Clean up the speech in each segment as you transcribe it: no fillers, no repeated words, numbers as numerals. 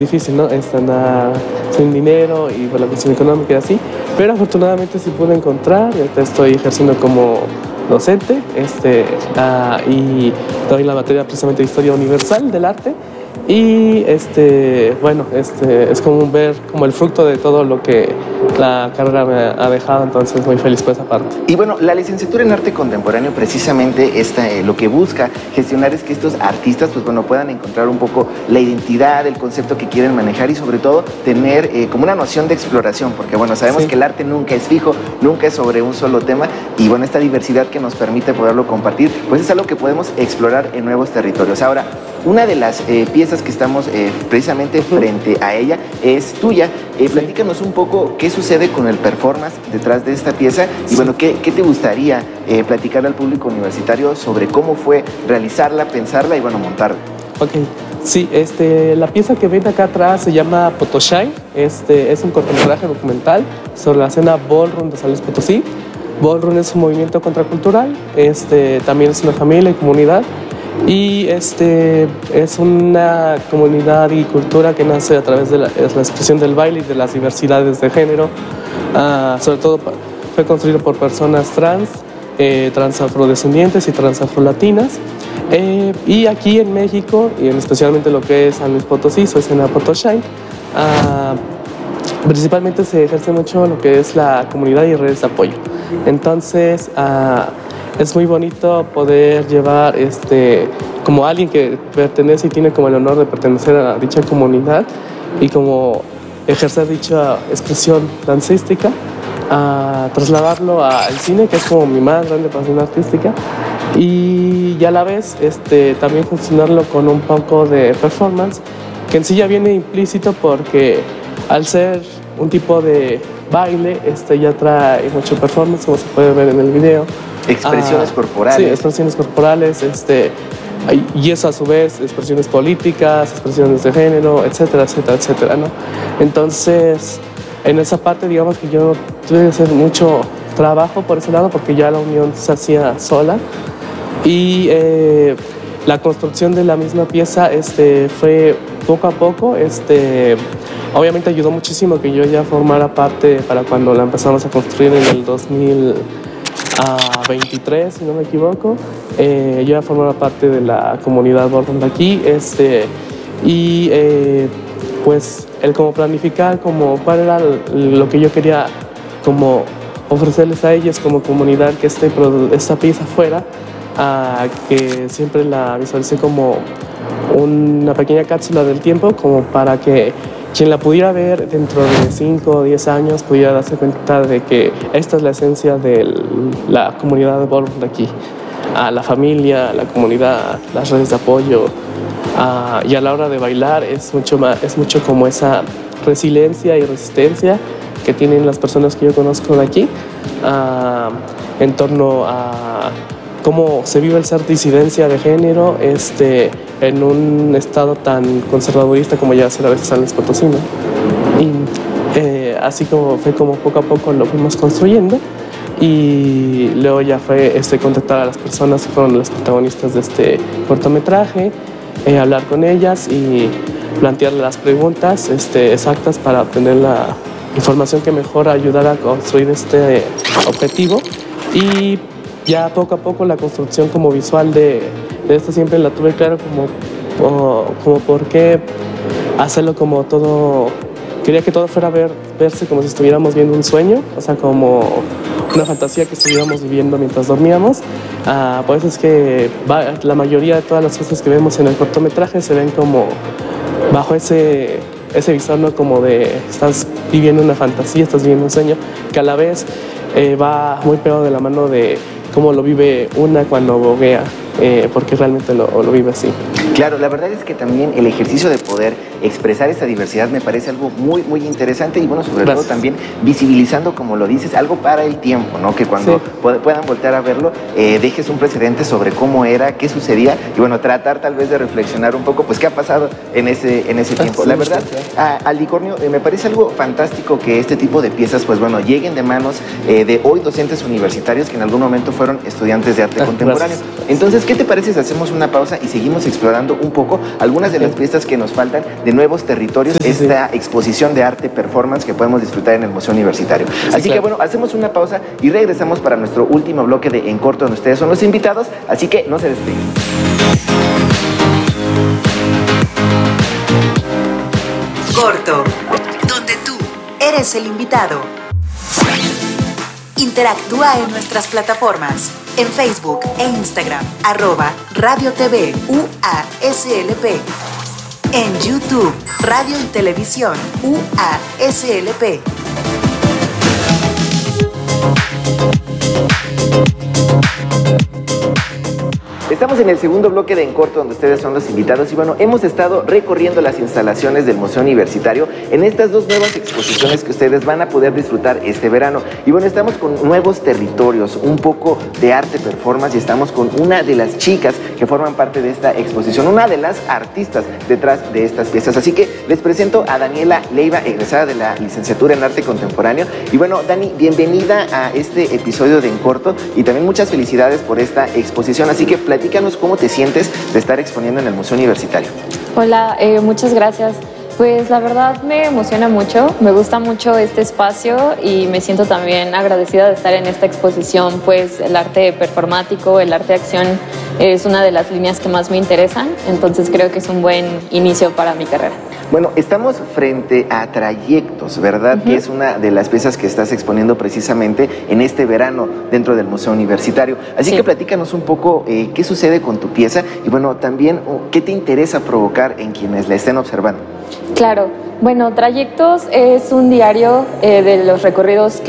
difícil, ¿no? Andar sin dinero y por la cuestión económica y así, pero afortunadamente sí pude encontrar y ahorita estoy ejerciendo como docente y doy la materia precisamente de Historia Universal del Arte y bueno, es como ver como el fruto de todo lo que la carrera me ha dejado, entonces muy feliz por esa parte. Y bueno, la licenciatura en arte contemporáneo precisamente lo que busca gestionar es que estos artistas pues bueno puedan encontrar un poco la identidad, el concepto que quieren manejar y sobre todo tener como una noción de exploración, porque bueno, sabemos que el arte nunca es fijo, nunca es sobre un solo tema y bueno, esta diversidad que nos permite poderlo compartir, pues es algo que podemos explorar en nuevos territorios. Ahora, una de las piezas que estamos precisamente frente a ella es tuya. Platícanos un poco qué sucede con el performance detrás de esta pieza y bueno, ¿qué te gustaría platicarle al público universitario sobre cómo fue realizarla, pensarla y bueno, montarla? Ok, sí, la pieza que ven acá atrás se llama Potoshai, es un cortometraje documental sobre la escena ballroom de San Luis Potosí. Ballroom es un movimiento contracultural, también es una familia y comunidad. Y es una comunidad y cultura que nace a través de la expresión del baile y de las diversidades de género. Sobre todo fue construido por personas trans, transafrodescendientes y transafrolatinas. Y aquí en México, y especialmente lo que es San Luis Potosí, su escena Potoshai, principalmente se ejerce mucho lo que es la comunidad y redes de apoyo. Entonces, es muy bonito poder llevar como alguien que pertenece y tiene como el honor de pertenecer a dicha comunidad y como ejercer dicha expresión dancística, a trasladarlo al cine, que es como mi más grande pasión artística, y a la vez también funcionarlo con un poco de performance, que en sí ya viene implícito porque al ser un tipo de baile, ya trae mucho performance, como se puede ver en el video. Expresiones corporales. Sí, expresiones corporales, y eso a su vez, expresiones políticas, expresiones de género, etcétera, etcétera, etcétera, ¿no? Entonces, en esa parte, digamos que yo tuve que hacer mucho trabajo por ese lado, porque ya la unión se hacía sola, y la construcción de la misma pieza fue poco a poco, obviamente ayudó muchísimo que yo ya formara parte para cuando la empezamos a construir en el 2023, si no me equivoco. Yo ya formaba parte de la comunidad ballroom de aquí, pues el como planificar como cuál era lo que yo quería como ofrecerles a ellos como comunidad, que esta pieza fuera, que siempre la visualicé como una pequeña cápsula del tiempo, como para que quien la pudiera ver dentro de 5 o 10 años pudiera darse cuenta de que esta es la esencia de la comunidad de ballroom de aquí. La familia, la comunidad, las redes de apoyo, y a la hora de bailar es mucho como esa resiliencia y resistencia que tienen las personas que yo conozco de aquí, en torno a cómo se vive el ser disidencia de género en un estado tan conservadorista como ya ser a veces San Luis Potosí, ¿no? Y así como fue como poco a poco lo fuimos construyendo, y luego ya fue contactar a las personas que fueron las protagonistas de este cortometraje, hablar con ellas y plantearle las preguntas exactas para obtener la información que mejor ayudara a construir este objetivo. Y ya poco a poco la construcción como visual de esto siempre la tuve claro como por qué hacerlo como todo. Quería que todo fuera verse como si estuviéramos viendo un sueño, o sea, como una fantasía que estuviéramos viviendo mientras dormíamos. Por eso es que la mayoría de todas las cosas que vemos en el cortometraje se ven como bajo ese visor, ¿no? Como de estás viviendo una fantasía, estás viviendo un sueño, que a la vez va muy pegado de la mano de cómo lo vive una cuando boguea, porque realmente lo vive así. Claro, la verdad es que también el ejercicio de poder expresar esta diversidad me parece algo muy, muy interesante y bueno, sobre todo también visibilizando, como lo dices, algo para el tiempo, ¿no? Que cuando puedan voltear a verlo, dejes un precedente sobre cómo era, qué sucedía y bueno, tratar tal vez de reflexionar un poco, pues qué ha pasado en ese tiempo. La verdad, Alicornio, me parece algo fantástico que este tipo de piezas, pues bueno, lleguen de manos de hoy docentes universitarios que en algún momento fueron estudiantes de arte contemporáneo. Entonces, Entonces, ¿qué te parece si hacemos una pausa y seguimos explorando un poco algunas de las piezas que nos faltan de nuevos territorios, esta exposición de arte performance que podemos disfrutar en el Museo Universitario? Así que bueno, hacemos una pausa y regresamos para nuestro último bloque de En Corto, donde ustedes son los invitados, así que no se despeguen. Corto, donde tú eres el invitado. Interactúa en nuestras plataformas, en Facebook e Instagram, @Radio TV UASLP. En YouTube, Radio y Televisión UASLP. Estamos en el segundo bloque de En Corto, donde ustedes son los invitados, y bueno, hemos estado recorriendo las instalaciones del Museo Universitario en estas dos nuevas exposiciones que ustedes van a poder disfrutar este verano. Y bueno, estamos con nuevos territorios, un poco de arte performance, y estamos con una de las chicas que forman parte de esta exposición, una de las artistas detrás de estas piezas. Así que les presento a Daniela Leiva, egresada de la licenciatura en Arte Contemporáneo. Y bueno, Dani, bienvenida a este episodio de En Corto, y también muchas felicidades por esta exposición. Así que platícanos cómo te sientes de estar exponiendo en el Museo Universitario. Hola, muchas gracias. Pues la verdad me emociona mucho, me gusta mucho este espacio y me siento también agradecida de estar en esta exposición, pues el arte performático, el arte de acción es una de las líneas que más me interesan, entonces creo que es un buen inicio para mi carrera. Bueno, estamos frente a Trayectos, ¿verdad? Que es una de las piezas que estás exponiendo precisamente en este verano dentro del Museo Universitario. Así que platícanos un poco qué sucede con tu pieza y bueno, también qué te interesa provocar en quienes la estén observando. Claro, bueno, Trayectos es un diario de los recorridos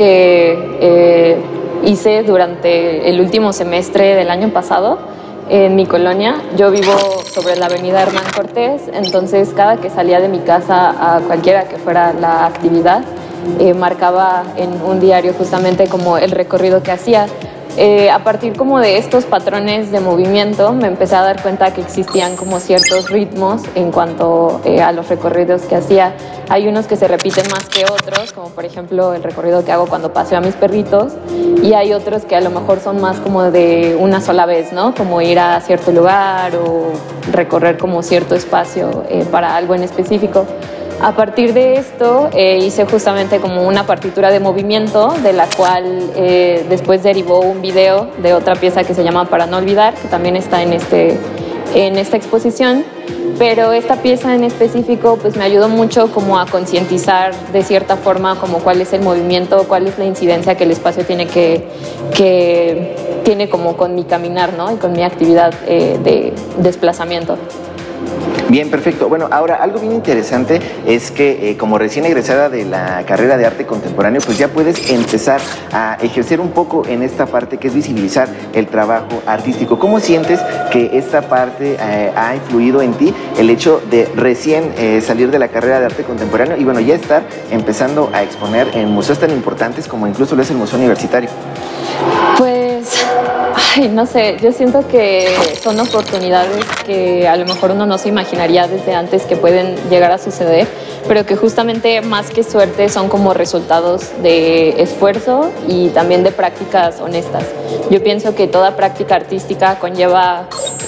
que hice durante el último semestre del año pasado. En mi colonia, yo vivo sobre la avenida Hernán Cortés, entonces cada que salía de mi casa a cualquiera que fuera la actividad, marcaba en un diario justamente como el recorrido que hacía. A partir como de estos patrones de movimiento me empecé a dar cuenta que existían como ciertos ritmos en cuanto a los recorridos que hacía. Hay unos que se repiten más que otros, como por ejemplo el recorrido que hago cuando paseo a mis perritos, y hay otros que a lo mejor son más como de una sola vez, ¿no? Como ir a cierto lugar o recorrer como cierto espacio para algo en específico. A partir de esto hice justamente como una partitura de movimiento de la cual después derivó un video de otra pieza que se llama Para no olvidar, que también está en esta exposición, pero esta pieza en específico pues me ayudó mucho como a concientizar de cierta forma como cuál es el movimiento, cuál es la incidencia que el espacio tiene tiene como con mi caminar, ¿no? Y con mi actividad de desplazamiento. Bien, perfecto. Bueno, ahora algo bien interesante es que como recién egresada de la carrera de arte contemporáneo, pues ya puedes empezar a ejercer un poco en esta parte que es visibilizar el trabajo artístico. ¿Cómo sientes que esta parte ha influido en ti, el hecho de recién salir de la carrera de arte contemporáneo y bueno, ya estar empezando a exponer en museos tan importantes como incluso lo es el Museo Universitario? Pues, no sé, yo siento que son oportunidades que a lo mejor uno no se imaginaría desde antes que pueden llegar a suceder, pero que justamente más que suerte son como resultados de esfuerzo y también de prácticas honestas. Yo pienso que toda práctica artística conlleva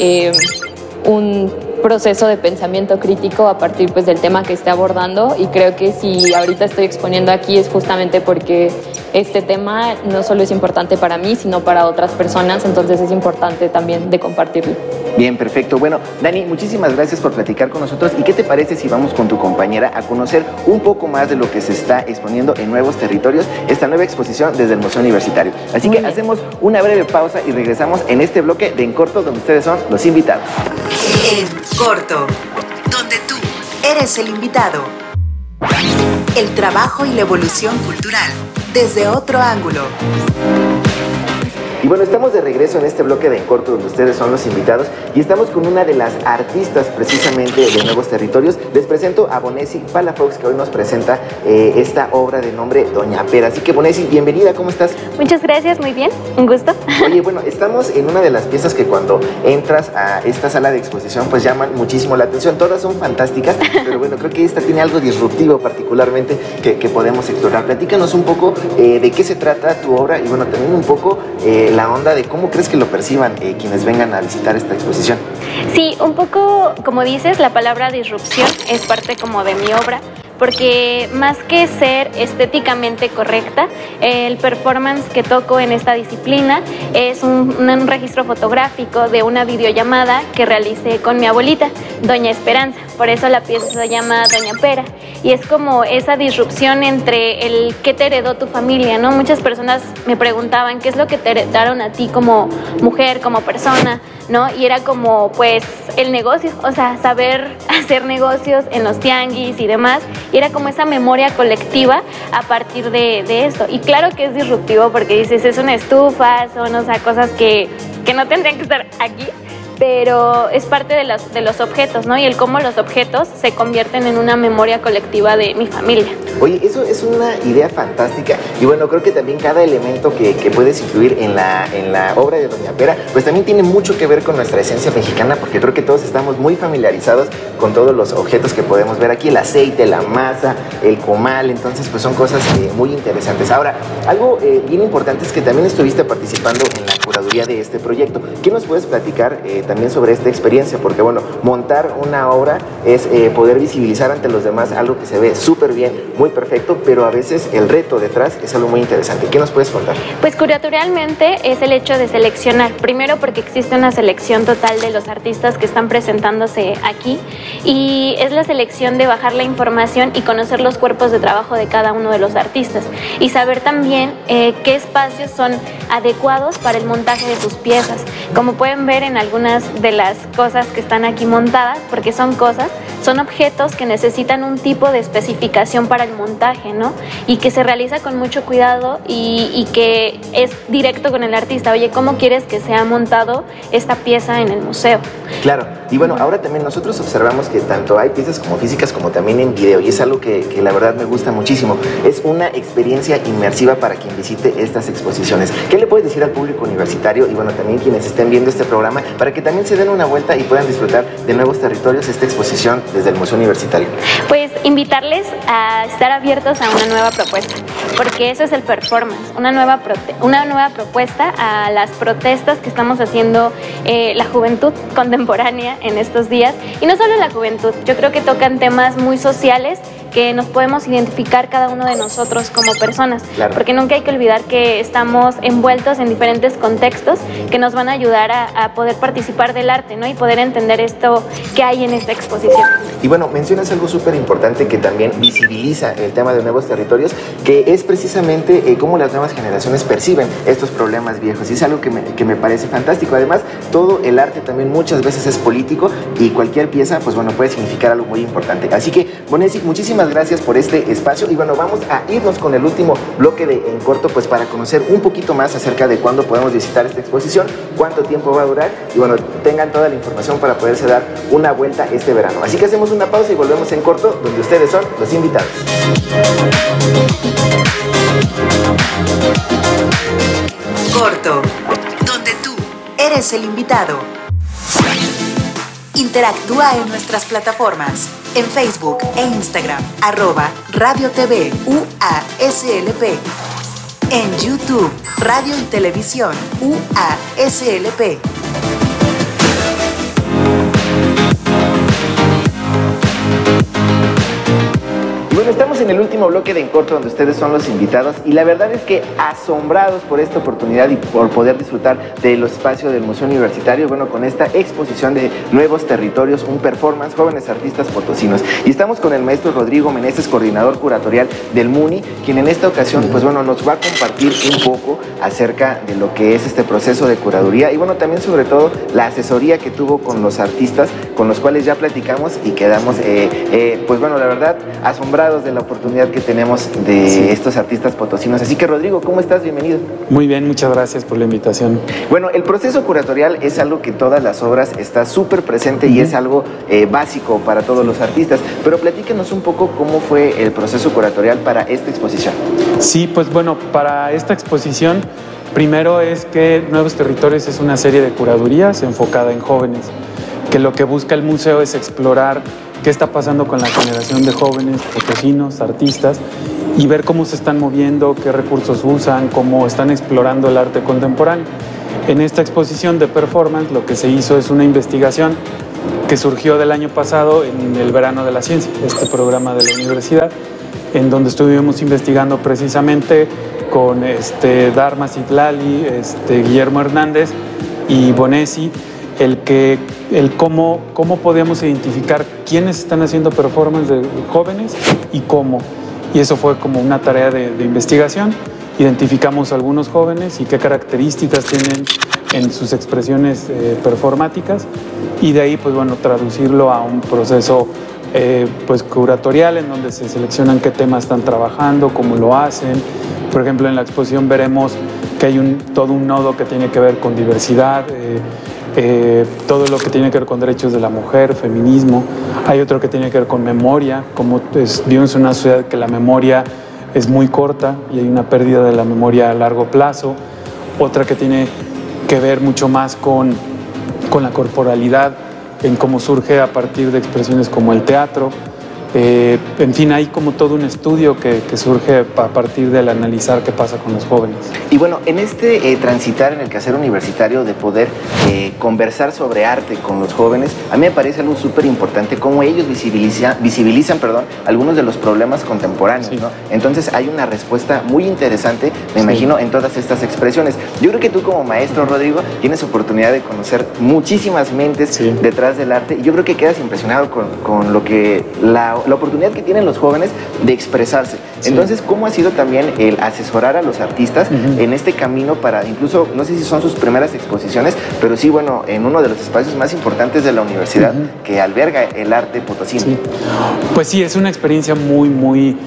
un proceso de pensamiento crítico a partir pues del tema que esté abordando, y creo que si ahorita estoy exponiendo aquí es justamente porque este tema no solo es importante para mí, sino para otras personas, entonces es importante también de compartirlo. Bien, perfecto. Bueno, Dani, muchísimas gracias por platicar con nosotros. ¿Y qué te parece si vamos con tu compañera a conocer un poco más de lo que se está exponiendo en nuevos territorios, esta nueva exposición desde el Museo Universitario? Así que hacemos una breve pausa y regresamos en este bloque de En Corto, donde ustedes son los invitados. En Corto, donde tú eres el invitado. El trabajo y la evolución cultural desde otro ángulo. Y bueno, estamos de regreso en este bloque de En Corto, donde ustedes son los invitados, y estamos con una de las artistas precisamente de Nuevos Territorios. Les presento a Bonesi Palafox, que hoy nos presenta esta obra de nombre Doña Pera. Así que Bonesi, bienvenida, ¿cómo estás? Muchas gracias, muy bien, un gusto. Oye, bueno, estamos en una de las piezas que cuando entras a esta sala de exposición pues llaman muchísimo la atención. Todas son fantásticas, pero bueno, creo que esta tiene algo disruptivo particularmente que podemos explorar. Platícanos un poco de qué se trata tu obra y bueno, también un poco la onda de cómo crees que lo perciban quienes vengan a visitar esta exposición. Sí, un poco, como dices, la palabra disrupción es parte como de mi obra, porque más que ser estéticamente correcta, el performance que toco en esta disciplina es un registro fotográfico de una videollamada que realicé con mi abuelita, Doña Esperanza. Por eso la pieza se llama Doña Pera. Y es como esa disrupción entre el qué te heredó tu familia, ¿no? Muchas personas me preguntaban qué es lo que te heredaron a ti como mujer, como persona, ¿no? Y era como, pues, el negocio, o sea, saber hacer negocios en los tianguis y demás. Y era como esa memoria colectiva a partir de esto. Y claro que es disruptivo porque dices, es una estufa, son, o sea, cosas que no tendrían que estar aquí, pero es parte de los objetos, ¿no? Y el cómo los objetos se convierten en una memoria colectiva de mi familia. Oye, eso es una idea fantástica y bueno, creo que también cada elemento que puedes incluir en la obra de Doña Pera, pues también tiene mucho que ver con nuestra esencia mexicana, porque creo que todos estamos muy familiarizados con todos los objetos que podemos ver aquí, el aceite, la masa, el comal, entonces pues son cosas muy interesantes. Ahora, algo bien importante es que también estuviste participando en la curaduría de este proyecto. ¿Qué nos puedes platicar también sobre esta experiencia? Porque bueno, montar una obra es poder visibilizar ante los demás algo que se ve súper bien, muy perfecto, pero a veces el reto detrás es algo muy interesante. ¿Qué nos puedes contar? Pues curatorialmente es el hecho de seleccionar, primero porque existe una selección total de los artistas que están presentándose aquí y es la selección de bajar la información y conocer los cuerpos de trabajo de cada uno de los artistas y saber también qué espacios son adecuados para el montaje de sus piezas. Como pueden ver en algunas de las cosas que están aquí montadas, porque son cosas, son objetos que necesitan un tipo de especificación para el montaje, ¿no? Y que se realiza con mucho cuidado y que es directo con el artista. Oye, ¿cómo quieres que sea montado esta pieza en el museo? Claro, y bueno, ahora también nosotros observamos que tanto hay piezas como físicas como también en video, y es algo que la verdad me gusta muchísimo. Es una experiencia inmersiva para quien visite estas exposiciones. ¿Qué le puedes decir al público universitario y bueno, también quienes estén viendo este programa para que también se den una vuelta y puedan disfrutar de nuevos territorios esta exposición desde el Museo Universitario? Pues invitarles a estar abiertos a una nueva propuesta, porque eso es el performance, una nueva propuesta a las protestas que estamos haciendo la juventud contemporánea en estos días, y no solo la juventud, yo creo que tocan temas muy sociales que nos podemos identificar cada uno de nosotros como personas, claro. Porque nunca hay que olvidar que estamos envueltos en diferentes contextos que nos van a ayudar a poder participar del arte, ¿no? Y poder entender esto que hay en esta exposición. Y bueno, mencionas algo súper importante que también visibiliza el tema de nuevos territorios, que es precisamente cómo las nuevas generaciones perciben estos problemas viejos, y es algo que me parece fantástico. Además, todo el arte también muchas veces es político y cualquier pieza, pues bueno, puede significar algo muy importante. Así que, Bonesi, muchísimas gracias por este espacio y bueno, vamos a irnos con el último bloque de En Corto, pues para conocer un poquito más acerca de cuándo podemos visitar esta exposición, cuánto tiempo va a durar y bueno, tengan toda la información para poderse dar una vuelta este verano. Así que hacemos una pausa y volvemos En Corto, donde ustedes son los invitados. Corto, donde tú eres el invitado. Interactúa en nuestras plataformas, en Facebook e Instagram, @Radio TV UASLP. En YouTube, Radio y Televisión UASLP. Bueno, estamos en el último bloque de En Corto, donde ustedes son los invitados y la verdad es que asombrados por esta oportunidad y por poder disfrutar del espacio del Museo Universitario, bueno, con esta exposición de nuevos territorios, un performance, jóvenes artistas potosinos. Y estamos con el maestro Rodrigo Meneses, coordinador curatorial del MUNI, quien en esta ocasión, pues bueno, nos va a compartir un poco acerca de lo que es este proceso de curaduría y bueno, también sobre todo la asesoría que tuvo con los artistas con los cuales ya platicamos y quedamos, pues bueno, la verdad, asombrados de la oportunidad que tenemos de estos artistas potosinos. Así que Rodrigo, ¿cómo estás? Bienvenido. Muy bien, muchas gracias por la invitación. Bueno, el proceso curatorial es algo que todas las obras está súper presente y es algo básico para todos los artistas, pero platíquenos un poco cómo fue el proceso curatorial para esta exposición. Sí, pues bueno, para esta exposición, primero es que Nuevos Territorios es una serie de curadurías enfocada en jóvenes, que lo que busca el museo es explorar qué está pasando con la generación de jóvenes potosinos, artistas, y ver cómo se están moviendo, qué recursos usan, cómo están explorando el arte contemporáneo. En esta exposición de performance lo que se hizo es una investigación que surgió del año pasado en el Verano de la Ciencia, este programa de la universidad, en donde estuvimos investigando precisamente con Dharma Citlali, Guillermo Hernández y Bonesi, el cómo podíamos identificar quiénes están haciendo performance de jóvenes y cómo. Y eso fue como una tarea de investigación. Identificamos a algunos jóvenes y qué características tienen en sus expresiones performáticas, y de ahí, pues bueno, traducirlo a un proceso pues curatorial en donde se seleccionan qué temas están trabajando, cómo lo hacen. Por ejemplo, en la exposición veremos que hay todo un nodo que tiene que ver con diversidad, todo lo que tiene que ver con derechos de la mujer, feminismo. Hay otro que tiene que ver con memoria, como vivimos en una sociedad que la memoria es muy corta y hay una pérdida de la memoria a largo plazo. Otra que tiene que ver mucho más con la corporalidad, en cómo surge a partir de expresiones como el teatro. En fin, hay como todo un estudio que surge a partir del analizar qué pasa con los jóvenes. Y bueno, en transitar en el quehacer universitario de poder conversar sobre arte con los jóvenes, a mí me parece algo súper importante cómo ellos visibilizan algunos de los problemas contemporáneos, sí, ¿no? Entonces hay una respuesta muy interesante, me imagino, en todas estas expresiones. Yo creo que tú como maestro, Rodrigo, tienes oportunidad de conocer muchísimas mentes detrás del arte, y yo creo que quedas impresionado con lo que la oportunidad que tienen los jóvenes de expresarse. Entonces, ¿cómo ha sido también el asesorar a los artistas en este camino para, incluso, no sé si son sus primeras exposiciones, pero sí, bueno, en uno de los espacios más importantes de la universidad que alberga el arte potosino? Sí. Pues sí, es una experiencia muy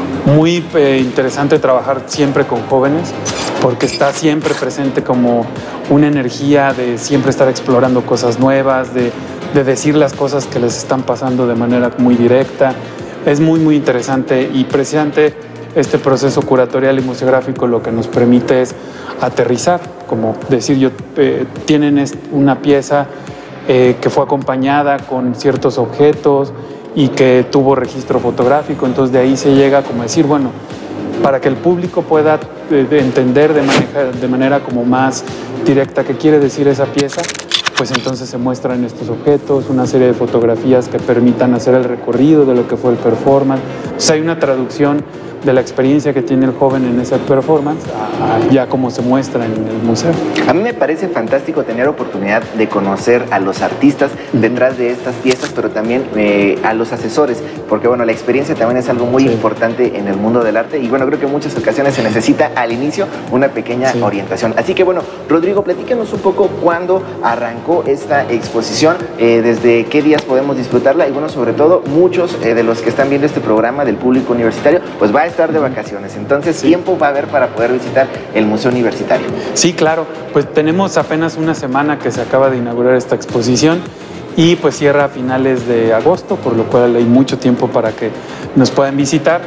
interesante trabajar siempre con jóvenes, porque está siempre presente como una energía de siempre estar explorando cosas nuevas, de decir las cosas que les están pasando de manera muy directa. Es muy interesante, y precisamente este proceso curatorial y museográfico lo que nos permite es aterrizar, como decir, tienen una pieza que fue acompañada con ciertos objetos y que tuvo registro fotográfico, entonces de ahí se llega como decir, bueno, para que el público pueda entender de manera como más directa qué quiere decir esa pieza, pues entonces se muestran estos objetos, una serie de fotografías que permitan hacer el recorrido de lo que fue el performance. Entonces hay una traducción de la experiencia que tiene el joven en esa performance ya como se muestra en el museo. A mí me parece fantástico tener oportunidad de conocer a los artistas detrás de estas piezas, pero también a los asesores, porque bueno, la experiencia también es algo muy importante en el mundo del arte, y bueno, creo que en muchas ocasiones se necesita al inicio una pequeña orientación. Así que bueno, Rodrigo, platícanos un poco cuándo arrancó esta exposición, desde qué días podemos disfrutarla, y bueno, sobre todo, muchos de los que están viendo este programa del público universitario, pues va a estar de vacaciones, entonces tiempo va a haber para poder visitar el Museo Universitario. Sí, claro, pues tenemos apenas una semana que se acaba de inaugurar esta exposición, y pues cierra a finales de agosto, por lo cual hay mucho tiempo para que nos puedan visitar.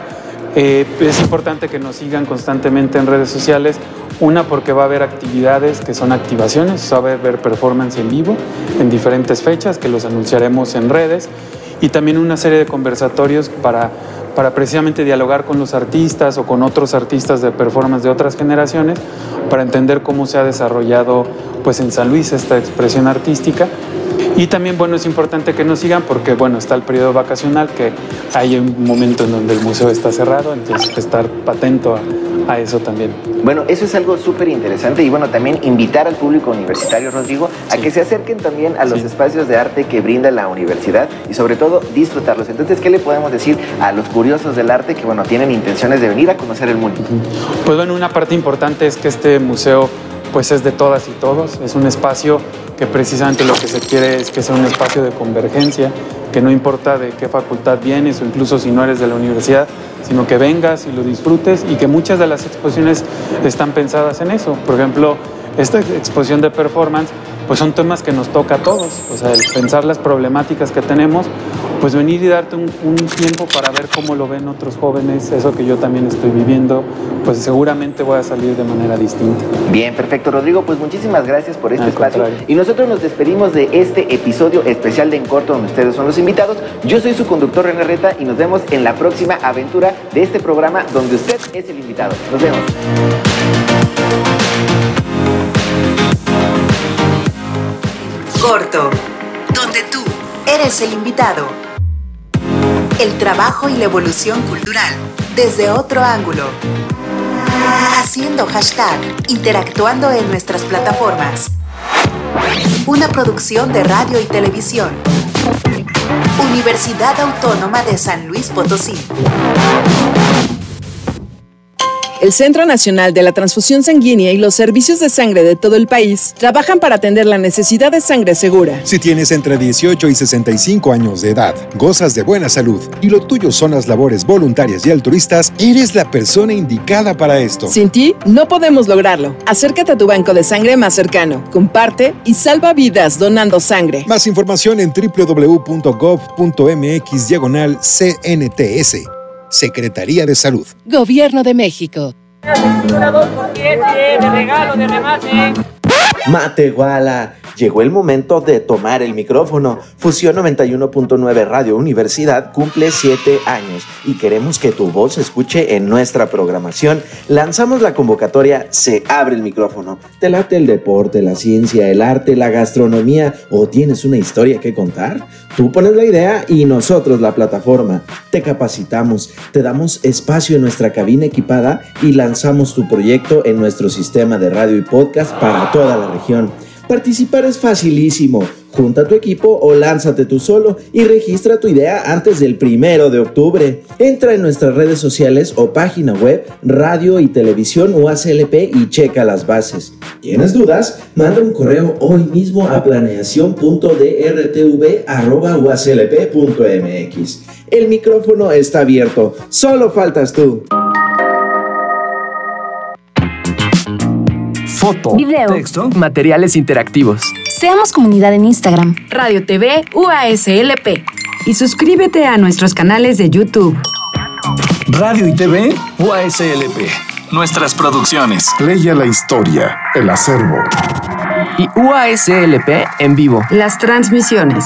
Es importante que nos sigan constantemente en redes sociales, una porque va a haber actividades que son activaciones, va a haber performance en vivo en diferentes fechas que los anunciaremos en redes, y también una serie de conversatorios para precisamente dialogar con los artistas o con otros artistas de performance de otras generaciones, para entender cómo se ha desarrollado pues en San Luis esta expresión artística. Y también, bueno, es importante que nos sigan porque, bueno, está el periodo vacacional, que hay un momento en donde el museo está cerrado, entonces estar atento a eso también. Bueno, eso es algo súper interesante, y bueno, también invitar al público universitario, Rodrigo, a que se acerquen también a los espacios de arte que brinda la universidad, y sobre todo disfrutarlos. Entonces, ¿qué le podemos decir a los curiosos del arte que, bueno, tienen intenciones de venir a conocer el mundo? Pues bueno, una parte importante es que este museo pues es de todas y todos, es un espacio que precisamente lo que se quiere es que sea un espacio de convergencia, que no importa de qué facultad vienes o incluso si no eres de la universidad, sino que vengas y lo disfrutes, y que muchas de las exposiciones están pensadas en eso. Por ejemplo, esta exposición de performance pues son temas que nos toca a todos. O sea, el pensar las problemáticas que tenemos, pues venir y darte un tiempo para ver cómo lo ven otros jóvenes, eso que yo también estoy viviendo, pues seguramente voy a salir de manera distinta. Bien, perfecto, Rodrigo, pues muchísimas gracias por este espacio. Y nosotros nos despedimos de este episodio especial de En Corto, donde ustedes son los invitados. Yo soy su conductor, René Reta, y nos vemos en la próxima aventura de este programa donde usted es el invitado. Nos vemos. Corto, donde tú eres el invitado. El trabajo y la evolución cultural desde otro ángulo. Haciendo hashtag, interactuando en nuestras plataformas. Una producción de radio y televisión. Universidad Autónoma de San Luis Potosí. El Centro Nacional de la Transfusión Sanguínea y los servicios de sangre de todo el país trabajan para atender la necesidad de sangre segura. Si tienes entre 18 y 65 años de edad, gozas de buena salud y lo tuyo son las labores voluntarias y altruistas, eres la persona indicada para esto. Sin ti, no podemos lograrlo. Acércate a tu banco de sangre más cercano, comparte y salva vidas donando sangre. Más información en www.gov.mx/CNTS. Secretaría de Salud. Gobierno de México. Matehuala, llegó el momento de tomar el micrófono. Fusión 91.9 Radio Universidad cumple 7 años y queremos que tu voz se escuche en nuestra programación. Lanzamos la convocatoria Se abre el micrófono. ¿Te late el deporte, la ciencia, el arte, la gastronomía o tienes una historia que contar? Tú pones la idea y nosotros la plataforma. Te capacitamos, te damos espacio en nuestra cabina equipada y lanzamos tu proyecto en nuestro sistema de radio y podcast para toda la región. Participar es facilísimo. Junta tu equipo o lánzate tú solo y registra tu idea antes del 1 de octubre. Entra en nuestras redes sociales o página web Radio y Televisión UASLP y checa las bases. ¿Tienes dudas? Manda un correo hoy mismo a planeación.drtv@uaslp.mx. El micrófono está abierto. Solo faltas tú. Foto, video, texto, materiales interactivos. Seamos comunidad en Instagram, Radio TV UASLP. Y suscríbete a nuestros canales de YouTube. Radio y TV UASLP. Nuestras producciones. Leia la historia, el acervo. Y UASLP en vivo. Las transmisiones.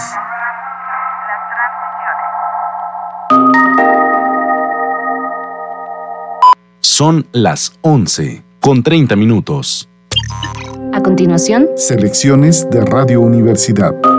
Son las 11:30. A continuación, selecciones de Radio Universidad.